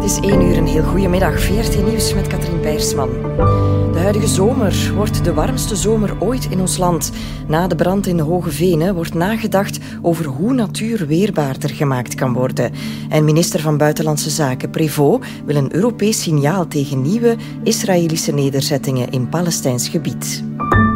Het is 1 uur, een heel goede middag. VRT Nieuws met Katrien Beiersman. De huidige zomer wordt de warmste zomer ooit in ons land. Na de brand in de Hoge Venen wordt nagedacht over hoe natuur weerbaarder gemaakt kan worden. En minister van Buitenlandse Zaken Prévost wil een Europees signaal tegen nieuwe Israëlische nederzettingen in Palestijns gebied.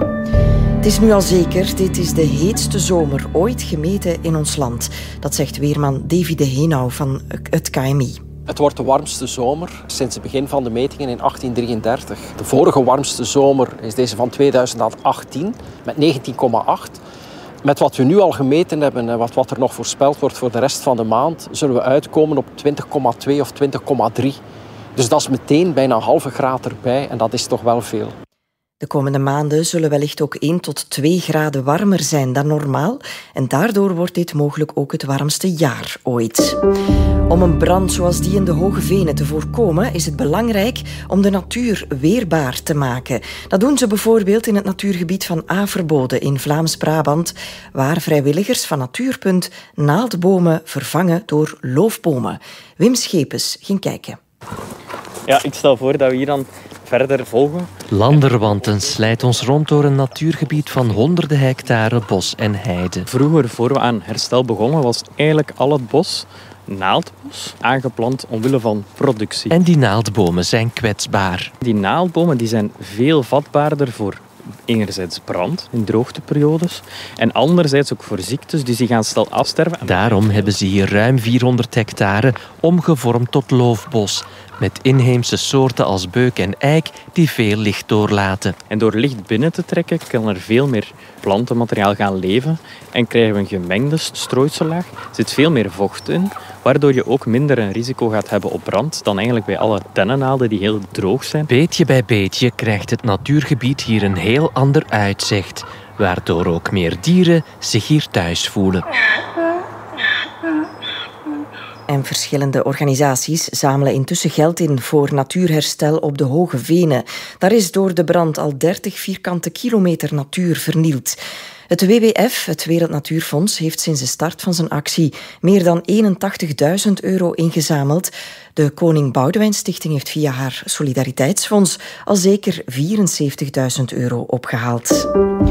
Het is nu al zeker, dit is de heetste zomer ooit gemeten in ons land. Dat zegt weerman Davy de Heenau van het KMI. Het wordt de warmste zomer sinds het begin van de metingen in 1833. De vorige warmste zomer is deze van 2018 met 19,8. Met wat we nu al gemeten hebben en wat er nog voorspeld wordt voor de rest van de maand, zullen we uitkomen op 20,2 of 20,3. Dus dat is meteen bijna een halve graad erbij en dat is toch wel veel. De komende maanden zullen wellicht ook 1 tot 2 graden warmer zijn dan normaal en daardoor wordt dit mogelijk ook het warmste jaar ooit. Om een brand zoals die in de Hoge Venen te voorkomen is het belangrijk om de natuur weerbaar te maken. Dat doen ze bijvoorbeeld in het natuurgebied van Averbode in Vlaams-Brabant, waar vrijwilligers van Natuurpunt naaldbomen vervangen door loofbomen. Wim Schepens ging kijken. Ja, ik stel voor dat we hier dan verder volgen. Landerwanten slijt ons rond door een natuurgebied van honderden hectare bos en heide. Vroeger, voor we aan herstel begonnen, was eigenlijk al het bos naaldbos, aangeplant omwille van productie. En die naaldbomen zijn kwetsbaar. Die naaldbomen die zijn veel vatbaarder voor enerzijds brand in droogteperiodes en anderzijds ook voor ziektes, dus die gaan snel afsterven. Daarom hebben ze hier ruim 400 hectare omgevormd tot loofbos, met inheemse soorten als beuk en eik die veel licht doorlaten. En door licht binnen te trekken kan er veel meer plantenmateriaal gaan leven en krijgen we een gemengde strooisellaag. Er zit veel meer vocht in, waardoor je ook minder een risico gaat hebben op brand dan eigenlijk bij alle dennennaalden die heel droog zijn. Beetje bij beetje krijgt het natuurgebied hier een heel ander uitzicht, waardoor ook meer dieren zich hier thuis voelen. En verschillende organisaties zamelen intussen geld in voor natuurherstel op de Hoge Venen. Daar is door de brand al 30 vierkante kilometer natuur vernield. Het WWF, het Wereld Natuurfonds, heeft sinds de start van zijn actie meer dan €81.000 ingezameld. De Koning Boudewijn Stichting heeft via haar Solidariteitsfonds al zeker €74.000 opgehaald.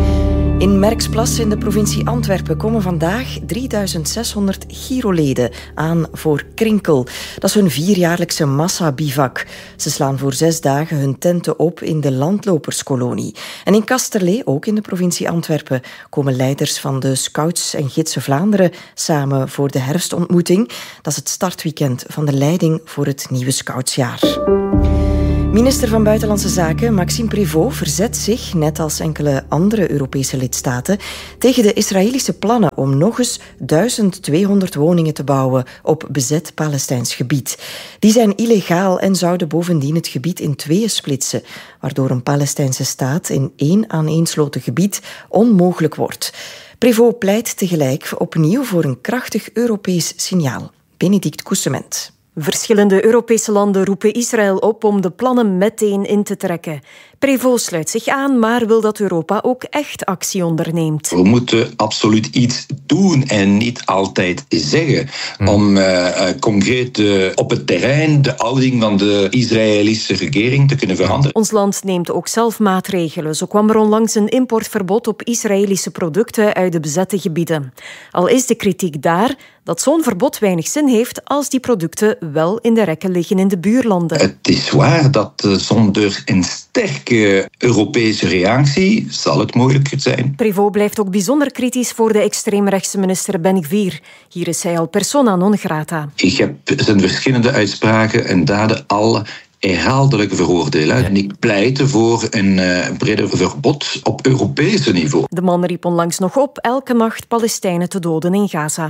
In Merksplas in de provincie Antwerpen komen vandaag 3600 Giroleden aan voor Krinkel. Dat is hun 4-jaarlijkse massabivak. Ze slaan voor 6 dagen hun tenten op in de landloperskolonie. En in Kasterlee, ook in de provincie Antwerpen, komen leiders van de Scouts en Gidsen Vlaanderen samen voor de herfstontmoeting. Dat is het startweekend van de leiding voor het nieuwe Scoutsjaar. Minister van Buitenlandse Zaken Maxime Prévost verzet zich, net als enkele andere Europese lidstaten, tegen de Israëlische plannen om nog eens 1200 woningen te bouwen op bezet Palestijns gebied. Die zijn illegaal en zouden bovendien het gebied in 2 splitsen, waardoor een Palestijnse staat in 1 aaneensloten gebied onmogelijk wordt. Prévost pleit tegelijk opnieuw voor een krachtig Europees signaal. Benedict Coussement. Verschillende Europese landen roepen Israël op om de plannen meteen in te trekken. Prévost sluit zich aan, maar wil dat Europa ook echt actie onderneemt. We moeten absoluut iets doen en niet altijd zeggen om concreet op het terrein de houding van de Israëlische regering te kunnen veranderen. Ons land neemt ook zelf maatregelen. Zo kwam er onlangs een importverbod op Israëlische producten uit de bezette gebieden. Al is de kritiek daar dat zo'n verbod weinig zin heeft als die producten wel in de rekken liggen in de buurlanden. Het is waar dat zonder een sterke Europese reactie zal het moeilijker zijn. Prévost blijft ook bijzonder kritisch voor de extreemrechtse minister Ben-Gvir. Hier is hij al persona non grata. Ik heb zijn verschillende uitspraken en daden al herhaaldelijk veroordelen. En ik pleitte voor een breder verbod op Europese niveau. De man riep onlangs nog op elke nacht Palestijnen te doden in Gaza.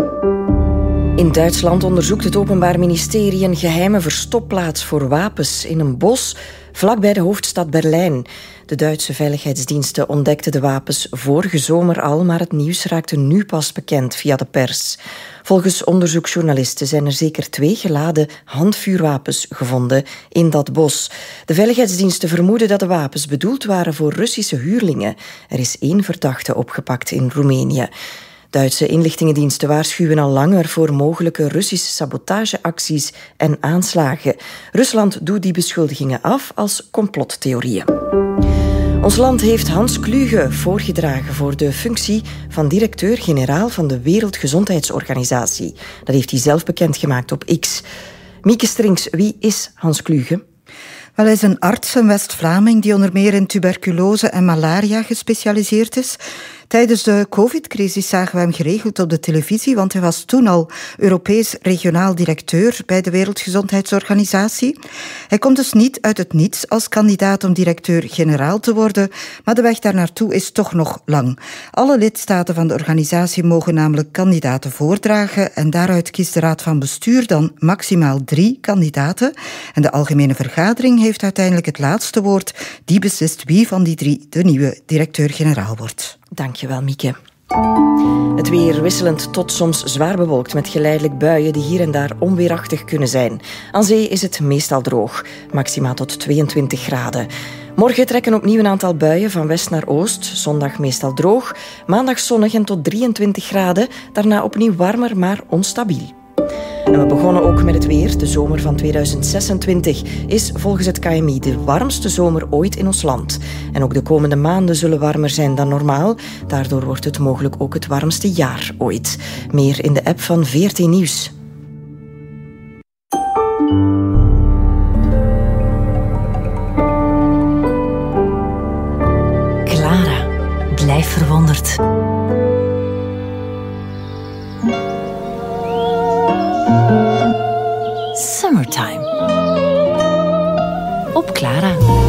In Duitsland onderzoekt het Openbaar Ministerie een geheime verstopplaats voor wapens in een bos vlakbij de hoofdstad Berlijn. De Duitse veiligheidsdiensten ontdekten de wapens vorige zomer al, maar het nieuws raakte nu pas bekend via de pers. Volgens onderzoeksjournalisten zijn er zeker 2 geladen handvuurwapens gevonden in dat bos. De veiligheidsdiensten vermoeden dat de wapens bedoeld waren voor Russische huurlingen. Er is 1 verdachte opgepakt in Roemenië. Duitse inlichtingendiensten waarschuwen al langer voor mogelijke Russische sabotageacties en aanslagen. Rusland doet die beschuldigingen af als complottheorieën. Ons land heeft Hans Kluge voorgedragen voor de functie van directeur-generaal van de Wereldgezondheidsorganisatie. Dat heeft hij zelf bekendgemaakt op X. Mieke Strings, wie is Hans Kluge? Wel, hij is een arts, een West-Vlaming, die onder meer in tuberculose en malaria gespecialiseerd is. Tijdens de COVID-crisis zagen we hem geregeld op de televisie, want hij was toen al Europees regionaal directeur bij de Wereldgezondheidsorganisatie. Hij komt dus niet uit het niets als kandidaat om directeur-generaal te worden, maar de weg daar naartoe is toch nog lang. Alle lidstaten van de organisatie mogen namelijk kandidaten voordragen en daaruit kiest de Raad van Bestuur dan maximaal 3 kandidaten. En de Algemene Vergadering heeft uiteindelijk het laatste woord. Die beslist wie van die 3 de nieuwe directeur-generaal wordt. Dankjewel, Mieke. Het weer wisselend tot soms zwaar bewolkt met geleidelijk buien die hier en daar onweerachtig kunnen zijn. Aan zee is het meestal droog, maxima tot 22 graden. Morgen trekken opnieuw een aantal buien van west naar oost. Zondag meestal droog, maandag zonnig en tot 23 graden. Daarna opnieuw warmer, maar onstabiel. En we begonnen ook met het weer. De zomer van 2026 is volgens het KMI de warmste zomer ooit in ons land. En ook de komende maanden zullen warmer zijn dan normaal. Daardoor wordt het mogelijk ook het warmste jaar ooit. Meer in de app van VRT Nieuws. Clara, blijf verwonderd. Summertime. Op Clara.